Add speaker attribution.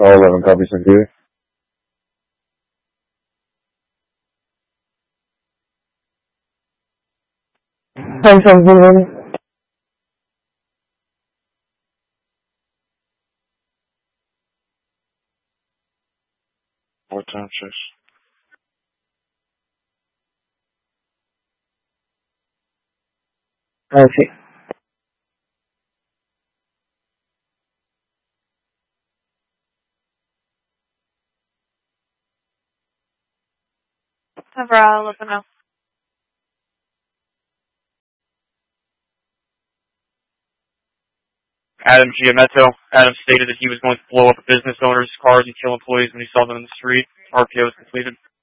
Speaker 1: All 11 copies, thank you. Thanks, everyone.
Speaker 2: What time, sis?
Speaker 1: I see.
Speaker 3: Overall, let them know.
Speaker 4: Adam Giametto. Adam stated that he was going to blow up a business owner's cars and kill employees when he saw them in the street. RPO is completed.